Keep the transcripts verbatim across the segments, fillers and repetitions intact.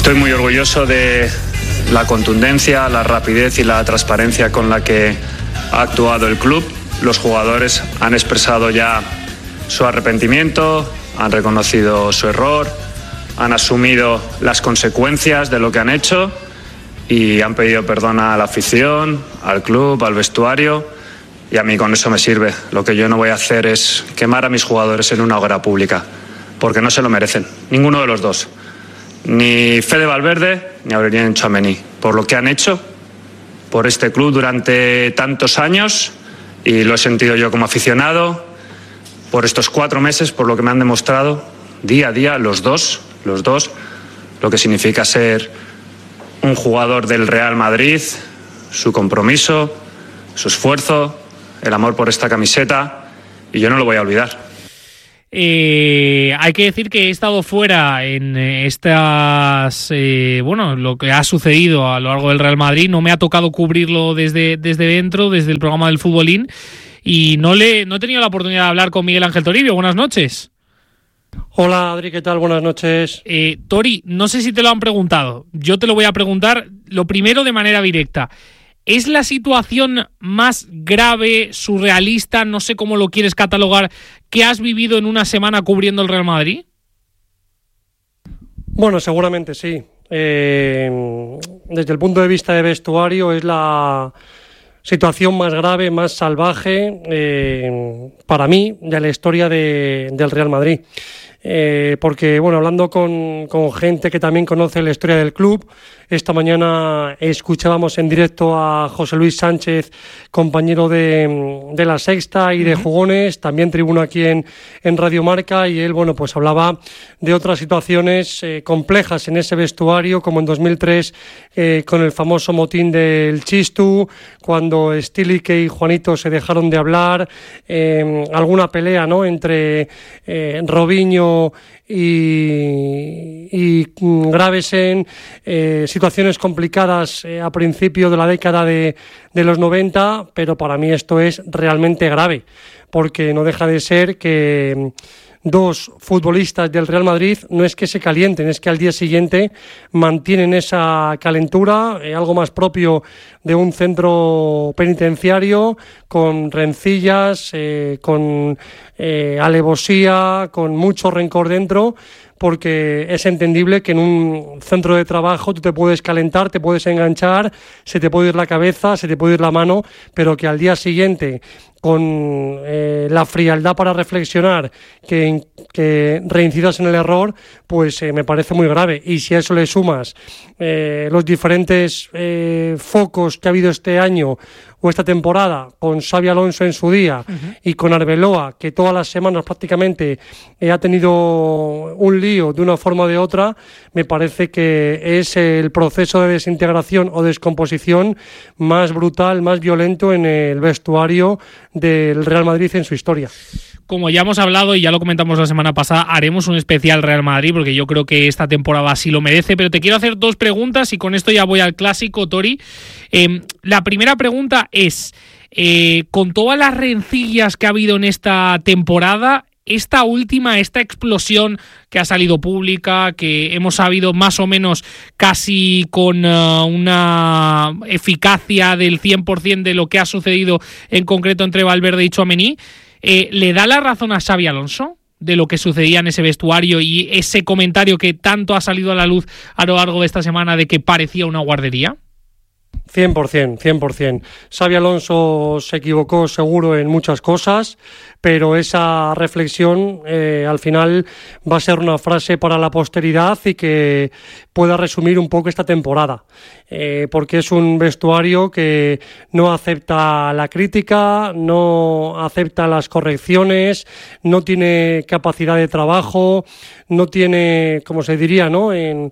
Estoy muy orgulloso de la contundencia, la rapidez y la transparencia con la que ha actuado el club. Los jugadores han expresado ya su arrepentimiento, han reconocido su error, han asumido las consecuencias de lo que han hecho y han pedido perdón a la afición, al club, al vestuario, y a mí con eso me sirve. Lo que yo no voy a hacer es quemar a mis jugadores en una hoguera pública, porque no se lo merecen, ninguno de los dos. Ni Fede Valverde ni Aurélien Tchouaméni, por lo que han hecho por este club durante tantos años, y lo he sentido yo como aficionado, por estos cuatro meses, por lo que me han demostrado día a día los dos, los dos, lo que significa ser un jugador del Real Madrid, su compromiso, su esfuerzo, el amor por esta camiseta, y yo no lo voy a olvidar. Eh, hay que decir que he estado fuera en estas, eh, bueno, lo que ha sucedido a lo largo del Real Madrid. No me ha tocado cubrirlo desde, desde dentro, desde el programa del Futbolín, y no le no he tenido la oportunidad de hablar con Miguel Ángel Toribio. Buenas noches. Hola Adri, ¿qué tal? Buenas noches. Eh, Tori, no sé si te lo han preguntado. Yo te lo voy a preguntar lo primero de manera directa. ¿Es la situación más grave, surrealista, no sé cómo lo quieres catalogar, que has vivido en una semana cubriendo el Real Madrid? Bueno, seguramente sí. Eh, desde el punto de vista de vestuario es la situación más grave, más salvaje eh, para mí de la historia de, del Real Madrid. Eh, porque, bueno, hablando con, con gente que también conoce la historia del club, esta mañana escuchábamos en directo a José Luis Sánchez, compañero de, de La Sexta y de Jugones, también tribuno aquí en, en Radio Marca, y él, bueno, pues hablaba de otras situaciones eh, complejas en ese vestuario, como en dos mil tres eh, con el famoso motín del Chistu, cuando Stilique y Juanito se dejaron de hablar, eh, alguna pelea, ¿no?, entre eh, Robinho y, y Gravesen, eh, situaciones complicadas eh, a principio de la década de, de los noventa, pero para mí esto es realmente grave, porque no deja de ser que dos futbolistas del Real Madrid no es que se calienten, es que al día siguiente mantienen esa calentura, eh, algo más propio de un centro penitenciario, con rencillas, eh, con eh, alevosía, con mucho rencor dentro, porque es entendible que en un centro de trabajo tú te puedes calentar, te puedes enganchar, se te puede ir la cabeza, se te puede ir la mano, pero que al día siguiente, con eh, la frialdad para reflexionar, que, que reincidas en el error, pues eh, me parece muy grave. Y si a eso le sumas eh, los diferentes eh, focos que ha habido este año o esta temporada, con Xabi Alonso en su día, uh-huh, y con Arbeloa, que todas las semanas prácticamente eh, ha tenido un lío de una forma o de otra, me parece que es el proceso de desintegración o descomposición más brutal, más violento en el vestuario del Real Madrid en su historia. Como ya hemos hablado y ya lo comentamos la semana pasada, haremos un especial Real Madrid porque yo creo que esta temporada sí lo merece, pero te quiero hacer dos preguntas y con esto ya voy al clásico, Tori. Eh, la primera pregunta es, eh, con todas las rencillas que ha habido en esta temporada, esta última, esta explosión que ha salido pública, que hemos sabido más o menos casi con uh, una eficacia del cien por ciento de lo que ha sucedido en concreto entre Valverde y Tchouaméni, eh, ¿le da la razón a Xabi Alonso de lo que sucedía en ese vestuario y ese comentario que tanto ha salido a la luz a lo largo de esta semana de que parecía una guardería? cien por ciento, cien por ciento. Xabi Alonso se equivocó seguro en muchas cosas, pero esa reflexión eh, al final va a ser una frase para la posteridad y que pueda resumir un poco esta temporada, eh, porque es un vestuario que no acepta la crítica, no acepta las correcciones, no tiene capacidad de trabajo, no tiene, como se diría, ¿no?, en,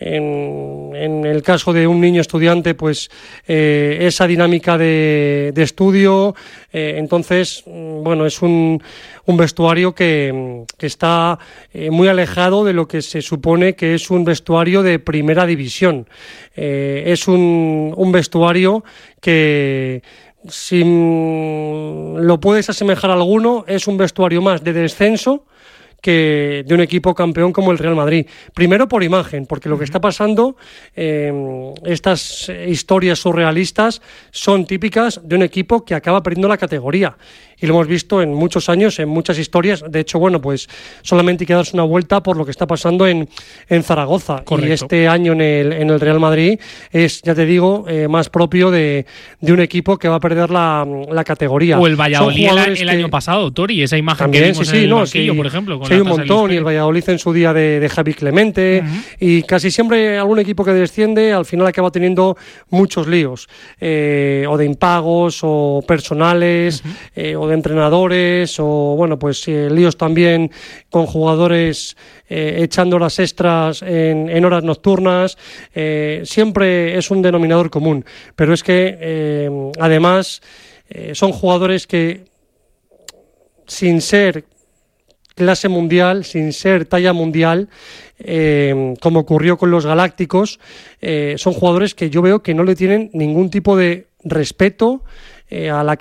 en, en el caso de un niño estudiante, pues eh, esa dinámica de, de estudio. Eh, entonces, bueno, es un, un vestuario que, que está eh, muy alejado de lo que se supone que es un vestuario de primera división. Eh, es un, un vestuario que, si lo puedes asemejar a alguno, es un vestuario más de descenso que de un equipo campeón como el Real Madrid. Primero por imagen, porque lo que está pasando, eh, estas historias surrealistas son típicas de un equipo que acaba perdiendo la categoría. Y lo hemos visto en muchos años, en muchas historias. De hecho, bueno, pues solamente hay que darse una vuelta por lo que está pasando en, en Zaragoza. Correcto. Y este año en el, en el Real Madrid es, ya te digo, eh, más propio de, de un equipo que va a perder la, la categoría. O el Valladolid el, el que, año pasado, Tori, esa imagen también, que vimos sí, sí, en el no, banquillo, sí, por ejemplo. Con sí, hay un montón, y el Valladolid en su día de, de Javi Clemente, uh-huh. y casi siempre algún equipo que desciende al final acaba teniendo muchos líos, eh, o de impagos, o personales, uh-huh. eh, o de entrenadores, o bueno, pues eh, líos también con jugadores eh, echando horas extras en, en horas nocturnas. Eh, siempre es un denominador común, pero es que eh, además eh, son jugadores que, sin ser clase mundial, sin ser talla mundial, eh, como ocurrió con los Galácticos, eh, son jugadores que yo veo que no le tienen ningún tipo de respeto eh, a la